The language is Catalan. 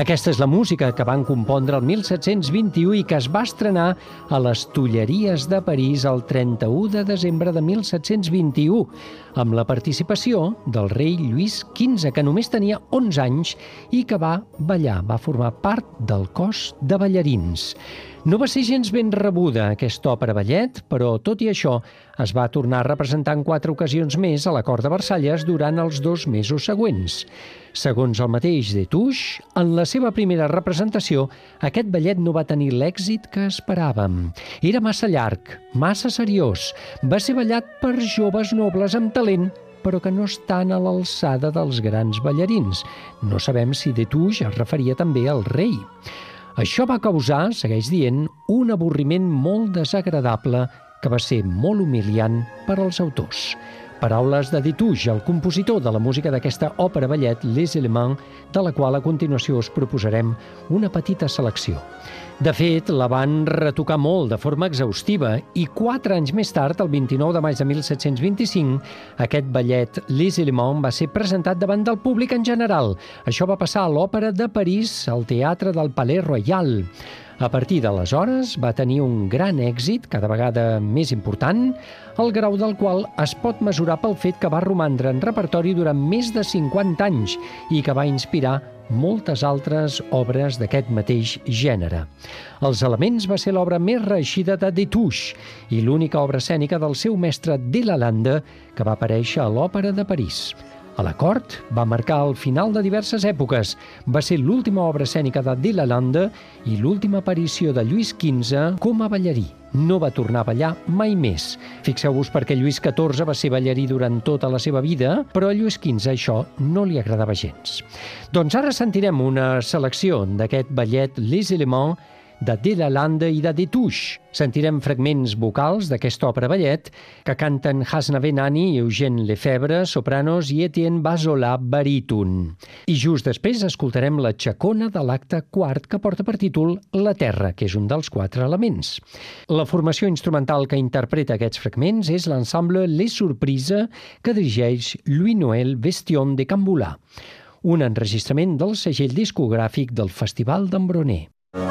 Aquesta és la música que van compondre el 1721 i que es va estrenar a les Tulleries de París el 31 de desembre de 1721, amb la participació del rei Lluís XV, que només tenia 11 anys i que va formar part del cos de ballarins. No va ser gens ben rebuda aquesta òpera ballet, però tot i això es va tornar a representar en 4 ocasions més a la cort de Versalles durant els 2 mesos següents. Segons el mateix Destouches, en la seva primera representació, aquest ballet no va tenir l'èxit que esperàvem. Era massa llarg, massa seriós, va ser ballat per joves nobles amb talent, però que no estan a l'alçada dels grans ballarins. No sabem si Destouches es referia també al rei. Això va causar, segueix dient, un avorriment molt desagradable que va ser molt humiliant per als autors. Paraules de Destouches, el compositor de la música d'aquesta òpera ballet Les Éléments, de la qual a continuació us proposarem una petita selecció. De fet, la van retocar molt de forma exhaustiva i 4 anys més tard, el 29 de maig de 1725, aquest ballet Les Éléments va ser presentat davant del públic en general. Això va passar a l'Òpera de París, al Teatre del Palais Royal. A partir d'aleshores va tenir un gran èxit, cada vegada més important, el grau del qual es pot mesurar pel fet que va romandre en repertori durant més de 50 anys i que va inspirar moltes altres obres d'aquest mateix gènere. Els Elements va ser l'obra més reeixida de Destouches i l'única obra escènica del seu mestre Delalande que va aparèixer a l'Òpera de París. A la cort va marcar el final de diverses èpoques. Va ser l'última obra escènica de Delalande i l'última aparició de Lluís XV com a ballarí. No va tornar a ballar mai més. Fixeu-vos perquè Lluís XIV va ser ballarí durant tota la seva vida, però a Lluís XV això no li agradava gens. Doncs ara sentirem una selecció d'aquest ballet Les Éléments de Delalande i de Destouches. Sentirem fragments vocals d'aquesta òpera ballet que canten Hasna Venani i Eugène Lefebvre, sopranos, i Etienne Bazola, baríton. I just després escoltarem la xacona de l'acte quart que porta per títol La Terra, que és un dels 4 elements. La formació instrumental que interpreta aquests fragments és l'ensemble Les Surprises que dirigeix Louis-Noël Vestion de Camboulà, un enregistrament del segell discogràfic del Festival d'Ambronner.